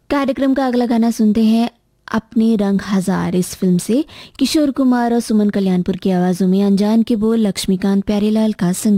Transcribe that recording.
कार्यक्रम का अगला गाना सुनते हैं अपने रंग हजार इस फिल्म से। किशोर कुमार और सुमन कल्याणपुर की आवाजों में, अनजान के बोल लक्ष्मीकांत प्यारेलाल का संगीत।